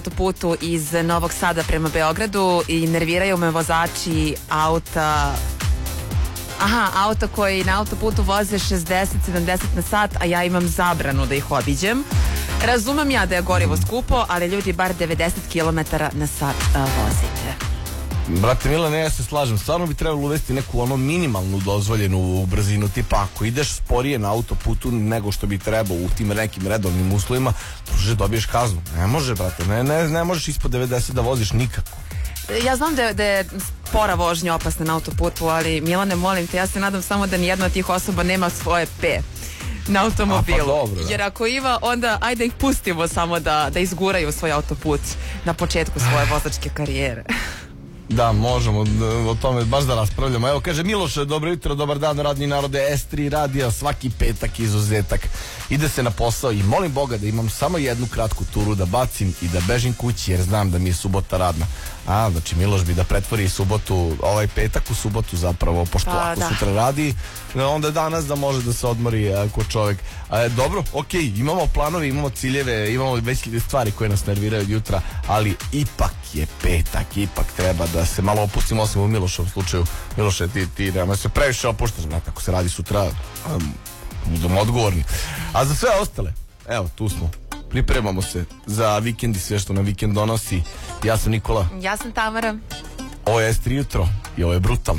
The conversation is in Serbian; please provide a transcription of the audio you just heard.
autoputu iz Novog Sada prema Beogradu i nerviraju me vozači auta koji na autoputu voze 60-70 na sat, a ja imam zabranu da ih obiđem. Razumem ja da je gorivo skupo, ali ljudi bar 90 km na sat vozite. Brate Milane, ja se slažem, stvarno bi trebalo uvesti neku minimalnu dozvoljenu brzinu, tipa ako ideš sporije na autoputu nego što bi trebao u tim nekim redovnim uslovima, druže, dobiješ kaznu. Ne može, brate, ne možeš ispod 90 da voziš nikako. Ja znam da je spora vožnja opasna na autoputu, ali Milane, molim te, ja se nadam samo da nijedna od tih osoba nema svoje P na automobilu. Pa dobro, da. Jer ako ima, onda ajde ih pustimo samo da izguraju svoj autoput na početku svoje vozačke karijere. Da, možemo o tome baš da raspravljamo. Evo, kaže Miloš, dobro jutro, dobar dan, radni narode, S3 radija, svaki petak izuzetak. Ide se na posao i molim Boga da imam samo jednu kratku turu da bacim i da bežim kući jer znam da mi je subota radna. Znači Miloš bi da pretvori subotu, ovaj petak u subotu zapravo, pošto ako sutra radi, onda danas da može da se odmori ko čovjek. Dobro, okej, imamo planove, imamo ciljeve, imamo već stvari koje nas nerviraju od jutra, ali ipak je petak, ipak treba da se malo opustimo, osim u Milošovom slučaju. Miloše, ti nema se previše opuštaš, znate, ako se radi sutra, budemo odgovorni. A za sve ostale, evo, tu smo. Pripremamo se za vikend i sve što nam vikend donosi. Ja sam Nikola. Ja sam Tamara. Ovo je S3 jutro i ovo je brutalno.